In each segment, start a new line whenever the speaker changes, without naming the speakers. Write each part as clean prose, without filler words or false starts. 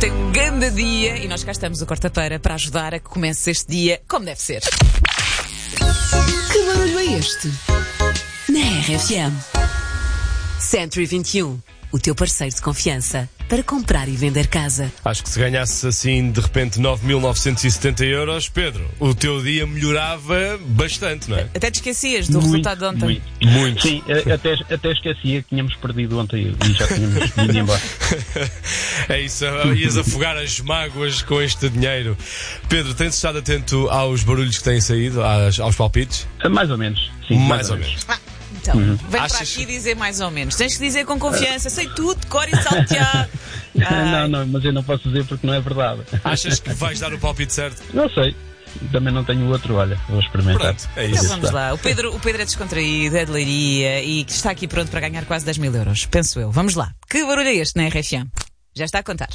tem um grande dia e nós cá estamos o Corta-Para para ajudar a que comece este dia como deve ser.
Que barulho é este? Na RFM. Century 21, o teu parceiro de confiança para comprar e vender casa.
Acho que se ganhasse assim de repente 9.970 euros, Pedro, o teu dia melhorava bastante, não é?
Até te esquecias do resultado de ontem.
Muito.
Sim, até esquecia que tínhamos perdido ontem e já tínhamos ido embora.
É isso, ias afogar as mágoas com este dinheiro. Pedro, tens estado atento aos barulhos que têm saído, aos palpites?
Mais ou menos, sim.
Mais ou menos.
Então, vem para
Achas
aqui dizer mais ou menos. Tens que dizer com confiança, sei tudo, de cor e salteado.
Não, mas eu não posso dizer porque não é verdade.
Achas que vais dar o palpite certo?
Não sei. Também não tenho outro, olha, vou experimentar.
Pronto, é
Então
isso.
vamos lá. O Pedro é descontraído, é de Leiria e está aqui pronto para ganhar quase 10 mil euros. Penso eu. Vamos lá. Que barulho é este na RFM? Já está a contar.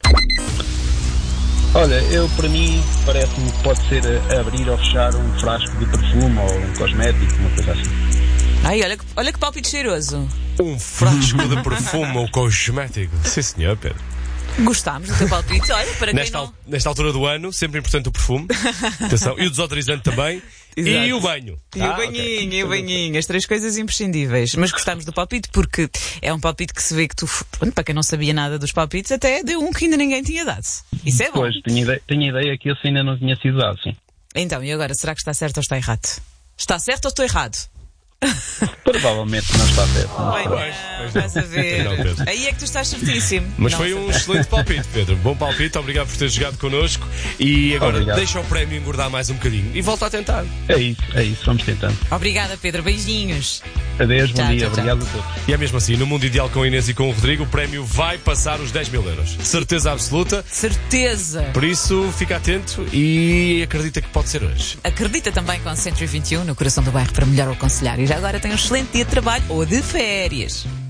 Olha, para mim, parece-me que pode ser abrir ou fechar um frasco de perfume ou um cosmético, uma coisa assim.
Ai, olha que palpite cheiroso.
Um frasco de perfume ou cosmético. Sim, senhor, Pedro.
Gostámos do teu palpite. Olha, para quem não...
Nesta altura do ano, sempre importante o perfume. Atenção. E o desodorizante também.
Exato.
E o banho.
E o banhinho, e o banhinho. As três coisas imprescindíveis. Mas gostámos do palpite porque é um palpite que se vê que tu... Pronto, para quem não sabia nada dos palpites, até deu um que ainda ninguém tinha dado. Isso é bom.
Pois, tinha ideia que esse ainda não tinha sido dado, sim.
Então, e agora? Será que está certo ou está errado? Está certo ou estou errado?
Provavelmente não está certo.
Vais a ver.
Não, Pedro.
Aí é que tu estás certíssimo.
Mas
Nossa.
foi um excelente palpite, Pedro. Bom palpite, obrigado por ter jogado connosco. E agora
Obrigado.
deixa o prémio engordar mais um bocadinho. E volta a tentar.
É isso, vamos tentando.
Obrigada, Pedro. Beijinhos.
Adeus, bom
Tchau,
dia,
tchau, tchau.
obrigado a todos.
E é mesmo assim, no Mundo Ideal com a Inês e com o Rodrigo, o prémio vai passar os 10 mil euros. Certeza absoluta.
Certeza.
Por isso, fica atento e acredita que pode ser hoje.
Acredita também com a Century 21 no coração do bairro para melhor o aconselhar. E já agora tem um excelente dia de trabalho ou de férias.